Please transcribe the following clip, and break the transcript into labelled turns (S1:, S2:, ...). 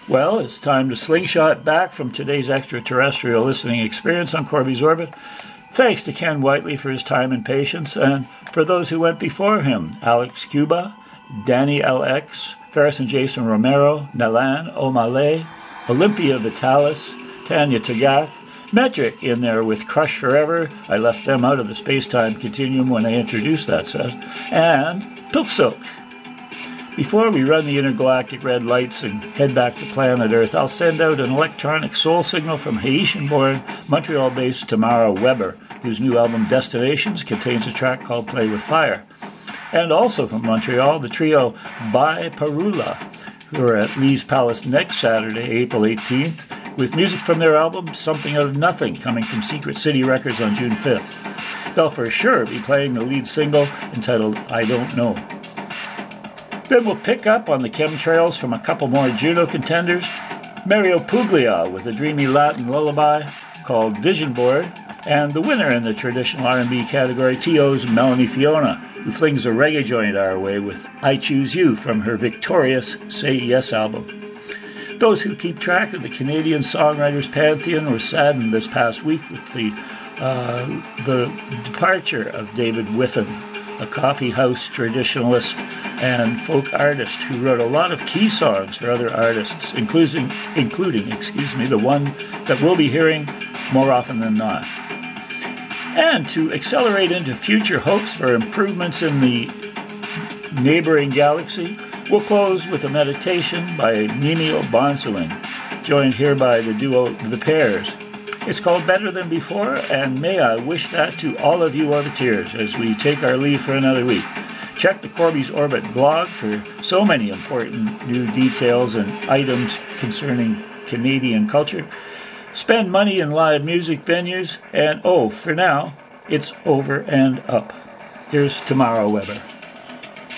S1: Well, it's time to slingshot back from today's extraterrestrial listening experience on Corby's Orbit. Thanks to Ken Whiteley for his time and patience, and for those who went before him, Alex Cuba, Danny LX, Ferris and Jason Romero, Nalan O'Malley, Olympia Vitalis, Tanya Tagak, Metric in there with Crush Forever. I left them out of the space-time continuum when I introduced that set. And Pilksok. Before we run the intergalactic red lights and head back to planet Earth, I'll send out an electronic soul signal from Haitian-born, Montreal-based Tamara Weber, whose new album Destinations contains a track called Play with Fire. And also from Montreal, the trio By Parula, who are at Lee's Palace next Saturday, April 18th, with music from their album Something Out of Nothing coming from Secret City Records on June 5th. They'll for sure be playing the lead single entitled I Don't Know. Then we'll pick up on the chemtrails from a couple more Juno contenders. Mario Puglia with a dreamy Latin lullaby called Vision Board, and the winner in the traditional R&B category, T.O.'s Melanie Fiona, who flings a reggae joint our way with I Choose You from her victorious Say Yes album. Those who keep track of the Canadian songwriters pantheon were saddened this past week with the departure of David Whiffen, a coffee house traditionalist and folk artist who wrote a lot of key songs for other artists, including the one that we'll be hearing more often than not. And to accelerate into future hopes for improvements in the neighboring galaxy, we'll close with a meditation by Mimio Bonsuin, joined here by the duo The Pairs. It's called Better Than Before, and may I wish that to all of you Orbiteers as we take our leave for another week. Check the Corby's Orbit blog for so many important new details and items concerning Canadian culture. Spend money in live music venues, and for now, it's over and up. Here's Tamara Weber.